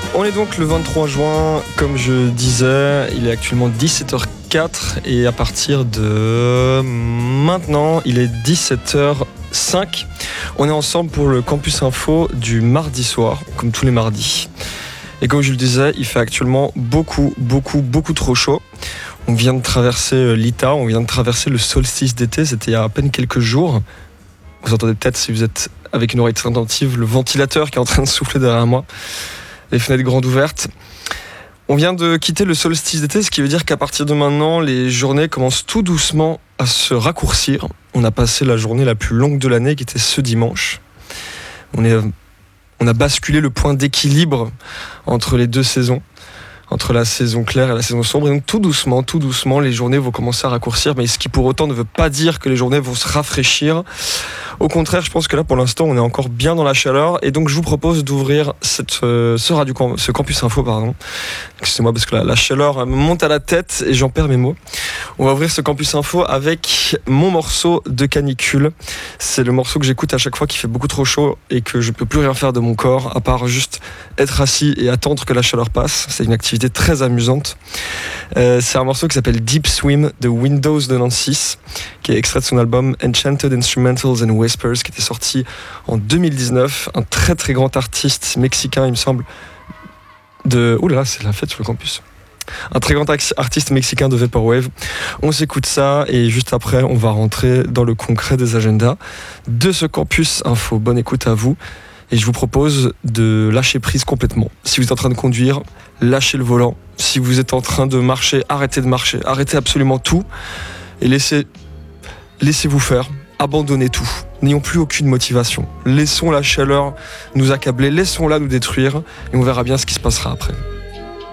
On est donc le 23 juin, comme je disais, il est actuellement 17h04 et à partir de maintenant, il est 17h05. On est ensemble pour le Campus Info du mardi soir, comme tous les mardis. Et comme je le disais, il fait actuellement beaucoup trop chaud. On vient de traverser l'Ita, on vient de traverser le solstice d'été, c'était il y a à peine quelques jours. Vous entendez peut-être, si vous êtes avec une oreille très attentive, le ventilateur qui est en train de souffler derrière moi. Les fenêtres grandes ouvertes. On vient de quitter le solstice d'été, ce qui veut dire qu'à partir de maintenant, les journées commencent tout doucement à se raccourcir. On a passé la journée la plus longue de l'année, qui était ce dimanche. On a basculé le point d'équilibre entre les deux saisons, entre la saison claire et la saison sombre. Et donc tout doucement, les journées vont commencer à raccourcir, mais ce qui pour autant ne veut pas dire que les journées vont se rafraîchir. Au contraire, je pense que là, pour l'instant, on est encore bien dans la chaleur. Et donc, je vous propose d'ouvrir ce Campus Info, pardon. Excusez-moi, parce que la chaleur me monte à la tête et j'en perds mes mots. On va ouvrir ce Campus Info avec mon morceau de canicule. C'est le morceau que j'écoute à chaque fois qu'il fait beaucoup trop chaud et que je ne peux plus rien faire de mon corps, à part juste être assis et attendre que la chaleur passe. C'est une activité très amusante. C'est un morceau qui s'appelle Deep Swim de Windows 96, qui est extrait de son album Enchanted Instrumentals and Whispers, qui était sorti en 2019. Un très très grand artiste mexicain, il me semble. Oula, c'est la fête sur le campus. Un très grand artiste mexicain de Vaporwave. On s'écoute ça et juste après, on va rentrer dans le concret des agendas de ce Campus Info. Bonne écoute à vous. Et je vous propose de lâcher prise complètement. Si vous êtes en train de conduire, lâchez le volant. Si vous êtes en train de marcher, arrêtez de marcher. Arrêtez absolument tout et laissez-vous faire. Abandonnez tout. N'ayons plus aucune motivation. Laissons la chaleur nous accabler, laissons-la nous détruire et on verra bien ce qui se passera après.